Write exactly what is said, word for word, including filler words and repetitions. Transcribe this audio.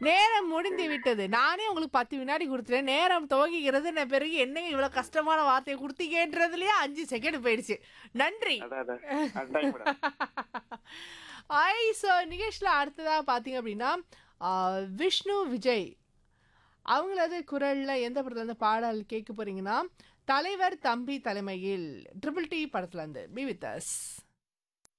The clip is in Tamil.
நேரம் முடிந்து விட்டது. நானே உங்களுக்கு பத்து வினாடி குடுத்துட்டேன். நேரம் துவங்குகிறது. நான் பிறகு என்னங்க இவ்வளோ கஷ்டமான வார்த்தைய குடுத்தீங்கன்றதுலயே ஐந்து செகண்ட் போயிடுச்சு. நன்றி. அதான் அதான் அதாங்க மேடம். ஐ ஸோ நிகழ்ச்சியில் அடுத்ததா பார்த்தீங்க அப்படின்னா, ஆ, விஷ்ணு விஜய் அவங்களது குரல்ல எந்த படத்துல இருந்து பாடல் கேட்க போறீங்கன்னா, தலைவர் தம்பி தலைமையில் ட்ரிபிள் டி படத்துல இருந்து. Be with us.